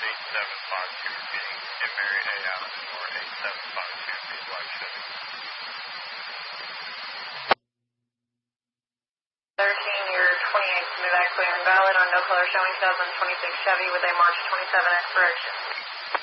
8752 repeating. Get Mary A. Allen for 8752, please watch Chevy. 13, your 28 to move back clear and valid on no color showing 2026 Chevy with a March 27 expiration.